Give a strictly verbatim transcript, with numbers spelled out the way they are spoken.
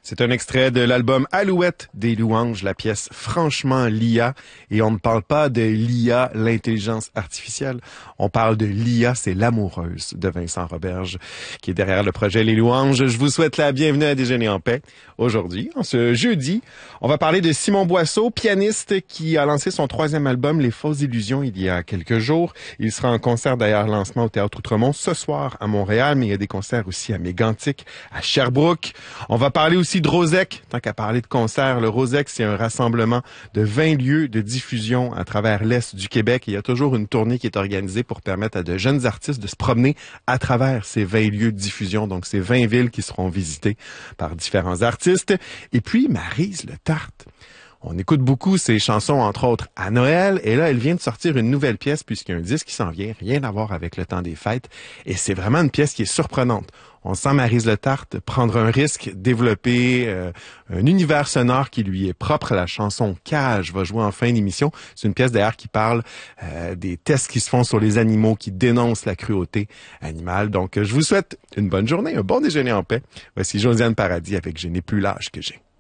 C'est un extrait de l'album Alouette des Louanges, la pièce Franchement l'I A. Et on ne parle pas de l'I A, l'intelligence artificielle. On parle de l'I A, c'est l'amoureuse de Vincent Roberge qui est derrière le projet Les Louanges. Je vous souhaite la bienvenue à Déjeuner en paix. Aujourd'hui, en ce jeudi, on va parler de Simon Boisseau, pianiste qui a lancé son troisième album Les Fausses Illusions il y a quelques jours. Il sera en concert d'ailleurs lancement au Théâtre Outremont ce soir à Montréal, mais il y a des concerts aussi à Mégantic, à Sherbrooke. On va parler aussi de Rosec. Tant qu'à parler de concert, le Rosec, c'est un rassemblement de vingt lieux de diffusion à travers l'Est du Québec. Il y a toujours une tournée qui est organisée pour permettre à de jeunes artistes de se promener à travers ces vingt lieux de diffusion. Donc, ces vingt villes qui seront visitées par différents artistes. Et puis, Maryse Le Tarte. On écoute beaucoup ses chansons, entre autres, à Noël. Et là, elle vient de sortir une nouvelle pièce puisqu'il y a un disque qui s'en vient. Rien à voir avec le temps des fêtes. Et c'est vraiment une pièce qui est surprenante. On sent Maryse Le Tarte prendre un risque, développer euh, un univers sonore qui lui est propre. La chanson Cage va jouer en fin d'émission. C'est une pièce d'ailleurs qui parle euh, des tests qui se font sur les animaux, qui dénoncent la cruauté animale. Donc, je vous souhaite une bonne journée, un bon déjeuner en paix. Voici Josiane Paradis avec Je n'ai plus l'âge que j'ai.